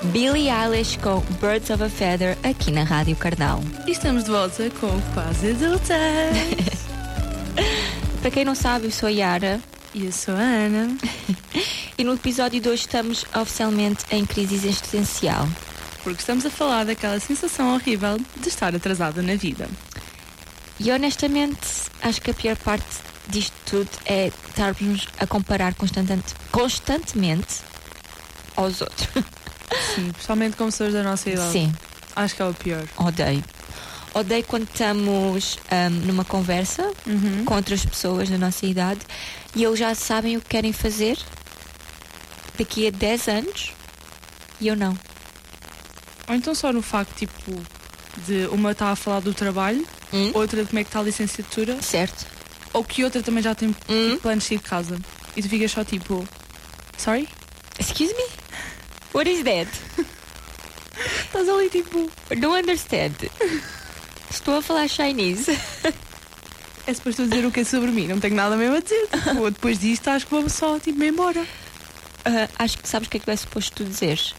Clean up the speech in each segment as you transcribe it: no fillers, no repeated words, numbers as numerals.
Billie Eilish com Birds of a Feather aqui na Rádio Cardal. E estamos de volta com Quase Adultas. Para quem não sabe, eu sou a Yara. E eu sou a Ana. E no episódio de hoje estamos oficialmente em crise existencial. Porque estamos a falar daquela sensação horrível de estar atrasada na vida. E honestamente, acho que a pior parte disto tudo é estarmos a comparar constantemente aos outros. Sim, principalmente com pessoas da nossa idade. Sim. Acho que é o pior. Odeio quando estamos numa conversa com outras pessoas da nossa idade e eles já sabem o que querem fazer daqui a 10 anos e eu não. Ou então só no facto, tipo, de uma está a falar do trabalho, outra de como é que está a licenciatura. Certo. Ou que outra também já tem planos de sair de casa. E tu ficas só tipo, sorry? Excuse me? What is that? Estás ali tipo, Don't understand. Estou a falar Chinese. é suposto dizer o que é sobre mim, não tenho nada mesmo a dizer. Ou depois disto acho que vou só tipo embora. Acho que sabes o que é que é suposto tu dizeres.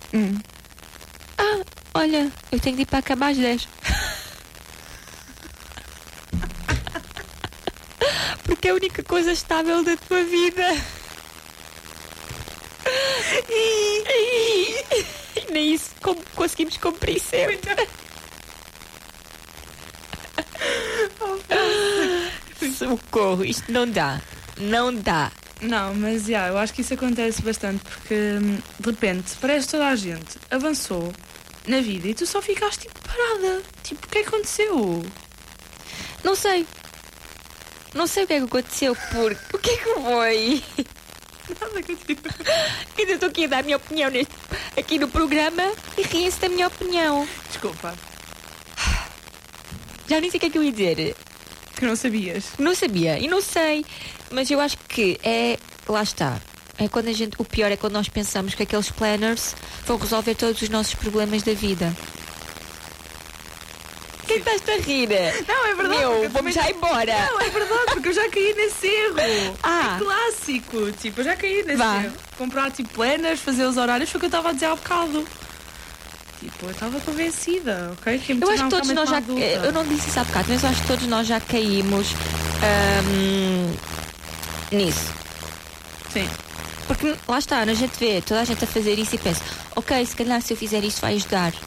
Olha, eu tenho de ir para acabar às 10. Porque é a única coisa estável da tua vida. E nem isso conseguimos cumprir sempre. Socorro, isto não dá. Não dá. Não, mas eu acho que isso acontece bastante porque de repente parece que toda a gente avançou na vida e tu só ficaste tipo parada. Tipo, o que é que aconteceu? Não sei o que é que aconteceu, porque o que é que foi? Nada contigo. Ainda estou aqui a dar a minha opinião aqui no programa e riem-se da minha opinião. Desculpa. Já nem sei o que é que eu ia dizer. Que não sabias. Não sabia e não sei, mas eu acho que lá está. É quando o pior é quando nós pensamos que aqueles planners vão resolver todos os nossos problemas da vida. O que é que estás a rir? Não, é verdade. Vamos já embora. Não, é verdade, porque eu já caí nesse erro. Ah. É clássico. Tipo, eu já caí nesse Vá. erro. Comprar tipo planners, fazer os horários, foi o que eu estava a dizer há bocado. Tipo, eu estava convencida, ok? Que Eu acho que todos nós já. Eu não disse isso há bocado, mas eu acho que todos nós já caímos nisso. Sim. Porque lá está, a gente vê toda a gente a fazer isso e pensa, ok, se calhar se eu fizer isso vai ajudar.